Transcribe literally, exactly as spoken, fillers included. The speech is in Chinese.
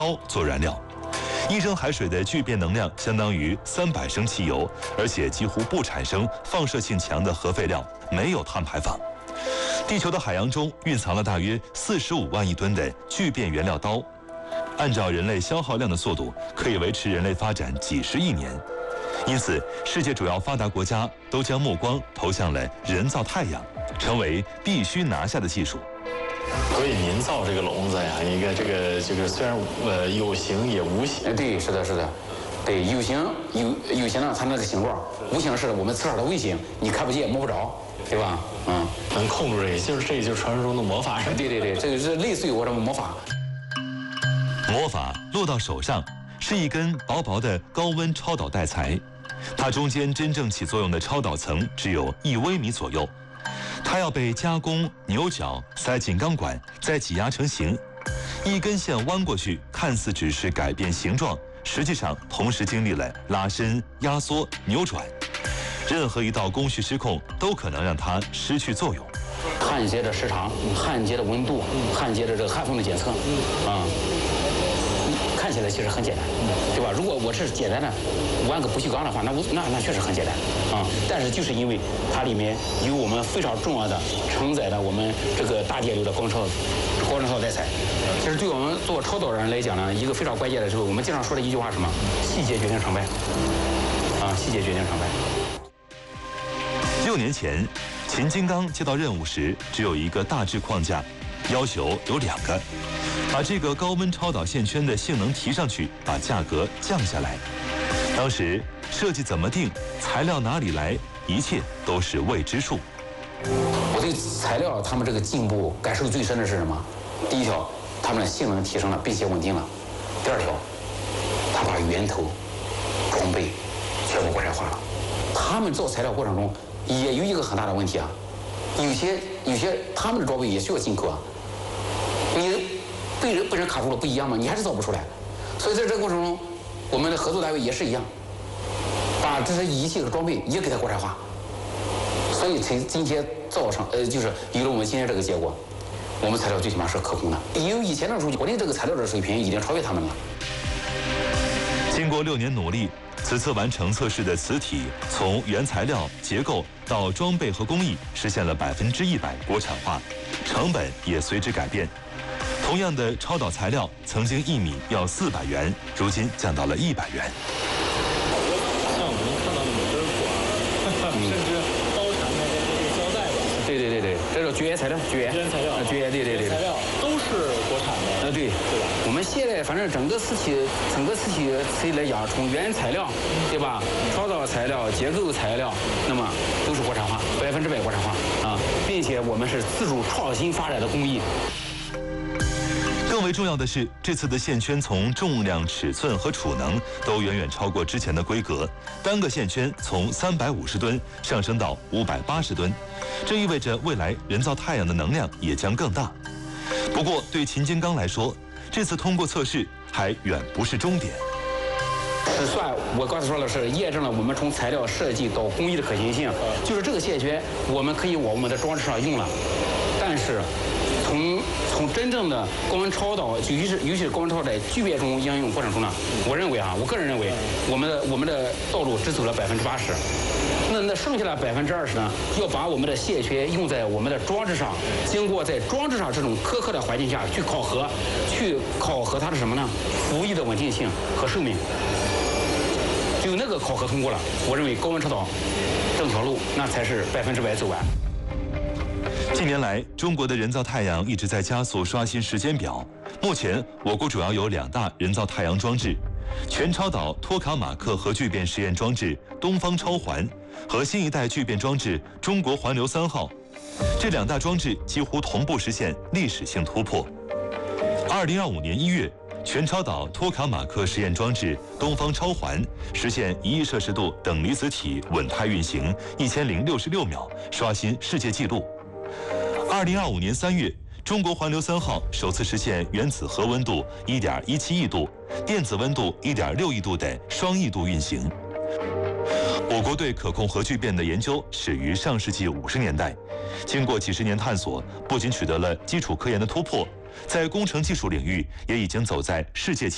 做燃料。一升海水的聚变能量相当于三百升汽油，而且几乎不产生放射性强的核废料，没有碳排放。地球的海洋中蕴藏了大约四十五万亿吨的聚变原料刀，按照人类消耗量的速度，可以维持人类发展几十亿年。因此，世界主要发达国家都将目光投向了人造太阳，成为必须拿下的技术。 所以您造这个笼子呀，一个这个这个虽然呃有形也无形。 哎，对，是的，是的，对，有形有有形呢，它那个形状；无形是我们磁场的卫星，你看不见摸不着，对吧？嗯， 能控制这个，就是这就是传说中的魔法。 对对对，这个是类似于我这么魔法。 魔法落到手上，是一根薄薄的高温超导带材，它中间真正起作用的超导层只有一微米左右。它要被加工、扭角、塞进钢管，再挤压成型。一根线弯过去，看似只是改变形状，实际上同时经历了拉伸、压缩、扭转。任何一道工序失控，都可能让它失去作用。 焊接的时长、焊接的温度、焊接的这个焊缝的检测，啊、嗯，看起来其实很简单，对吧？如果我是简单的弯个不锈钢的话，那我那那确实很简单啊。但是就是因为它里面有我们非常重要的承载了我们这个大电流的光超光超导带材，其实对我们做超导人来讲呢，一个非常关键的就是我们经常说的一句话是什么？细节决定成败啊，细节决定成败。 六年前，秦金刚接到任务时，只有一个大致框架，要求有两个：把这个高温超导线圈的性能提上去，把价格降下来。当时设计怎么定，材料哪里来，一切都是未知数。 我对材料他们这个进步感受最深的是什么？第一条，他们的性能提升了，并且稳定了；第二条，他把源头装备全部国产化了。他们造材料过程中也有一个很大的问题啊，有些有些他们的装备也需要进口啊，你被人被人卡住了不一样吗？你还是造不出来。所以在这个过程中，我们的合作单位也是一样，把这些仪器和装备也给它国产化，所以才今天造成呃就是有了我们今天这个结果。我们材料最起码是可控的，因为以前的数据，国内这个材料的水平已经超越他们了。 经过六年努力，此次完成测试的磁体从原材料、结构到装备和工艺实现了百分之一百国产化，成本也随之改变。同样的超导材料，曾经一米要四百元，如今降到了一百元。 像我们看到的某根管，甚至包缠的这个胶带吧。 对对对对，这是绝缘材料，绝缘绝缘材料， 绝缘对对对材料都是国产的。 呃对对吧？ 我们现在反正整个磁体整个磁体磁体来讲，从原材料对吧，超导材料、结构材料，那么都是国产化，百分之百国产化啊，并且我们是自主创新发展的工艺。 更为重要的是，这次的线圈从重量、尺寸和储能都远远超过之前的规格，单个线圈从三百五十吨上升到五百八十吨，这意味着未来人造太阳的能量也将更大。不过，对秦金刚来说，这次通过测试还远不是终点。 是算我刚才说了，是验证了我们从材料设计到工艺的可行性，就是这个线圈我们可以往我们的装置上用了，但是从从真正的高温超导，尤其是尤其是高温超导在聚变中应用过程中呢，我认为啊，我个人认为，我们的我们的道路只走了百分之八十。那那剩下的百分之二十呢，要把我们的线圈用在我们的装置上，经过在装置上这种苛刻的环境下去考核，去考核它的什么呢？服役的稳定性和寿命。就那个考核通过了，我认为高温超导这条路那才是百分之百走完。 近年来，中国的人造太阳一直在加速刷新时间表。目前，我国主要有两大人造太阳装置：全超导托卡马克核聚变实验装置东方超环和新一代聚变装置中国环流三号。这两大装置几乎同步实现历史性突破。二零二五年一月，全超导托卡马克实验装置东方超环实现一亿摄氏度等离子体稳态运行一千零六十六秒，刷新世界纪录。二零二五年三月，中国环流三号首次实现原子核温度一点一七亿度、电子温度一点六亿度的双亿度运行。我国对可控核聚变的研究始于上世纪五十年代，经过几十年探索，不仅取得了基础科研的突破，在工程技术领域也已经走在世界前。